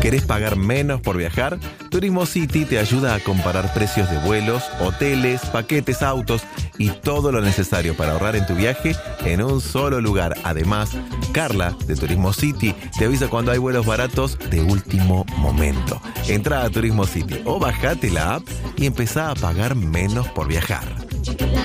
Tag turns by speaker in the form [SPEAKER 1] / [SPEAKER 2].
[SPEAKER 1] ¿Querés pagar menos por viajar? Turismo City te ayuda a comparar precios de vuelos, hoteles, paquetes, autos y todo lo necesario para ahorrar en tu viaje en un solo lugar. Además, Carla, de Turismo City, te avisa cuando hay vuelos baratos de último momento. Entra a Turismo City o bajate la app y empezá a pagar menos por viajar.